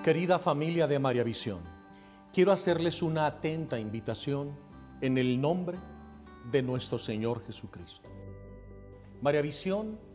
Querida familia de María Visión, quiero hacerles una atenta invitación en el nombre de nuestro Señor Jesucristo. María Visión